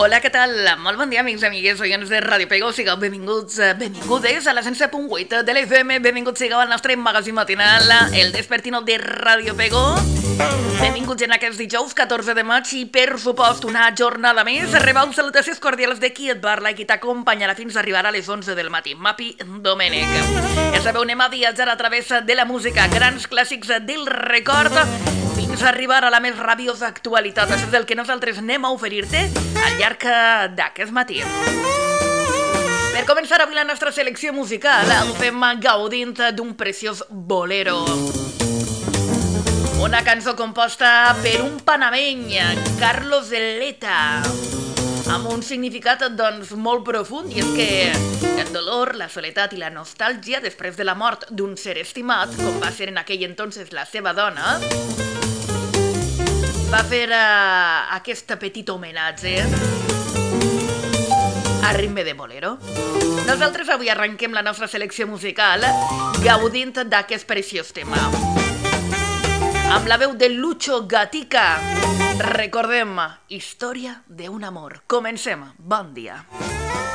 Hola, què tal? Molt bon dia, amics i amigues, oients de Ràdio Pego. Sigueu benvinguts, benvingudes a la 107.8 de l'FM. Benvinguts sigueu al nostre magazín matinal, el Despertino de Ràdio Pego. Benvinguts en aquest dijous 14 de maig i, per supost, una jornada més. Rebeu salutacions cordials de qui et parla i qui t'acompanyarà fins a arribar a les 11 del matí. Mapi Domènech. Ja sabeu, anem a viatjar a través de la música, grans clàssics del record, fins a arribar a la més rabiosa actualitat. Això és el que nosaltres anem a oferir-te al llarg d'aquest matí. Per començar avui la nostra selecció musical, ho fem gaudint d'un preciós bolero. Una cançó composta per un panameny, Carlos Leta, amb un significat doncs molt profund, i és que el dolor, la soledat i la nostàlgia després de la mort d'un ser estimat, com va ser en aquell entonces la seva dona, va fer aquest petit homenatge a ritme de bolero. Nosaltres avui arrenquem la nostra selecció musical gaudint d'aquest preciós tema, amb la veu de Lucho Gatica. Recordem, història d'un amor. Comencem. Bon dia.